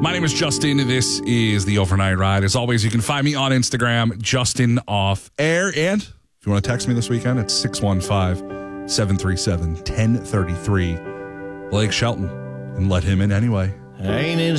My name is Justin. This is the Overnight Ride. As always, you can find me on Instagram, Justin Off Air. And if you want to text me this weekend, it's 615-737-1033. Blake Shelton. And let him in anyway. Ain't it